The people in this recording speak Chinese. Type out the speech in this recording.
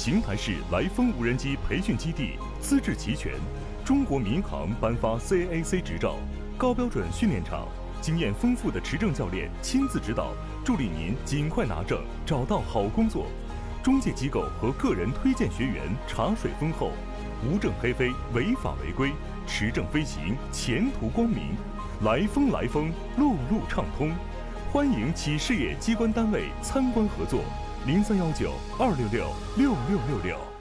邢台市来风无人机培训基地资质齐全，中国民航颁发 CAAC 执照，高标准训练场，经验丰富的持证教练亲自指导，助力您尽快拿证，找到好工作。中介机构和个人推荐学员茶水丰厚，无证黑飞，违法违规，持证飞行，前途光明。来风，路路畅通。欢迎企事业机关单位参观合作，0319-266-6666。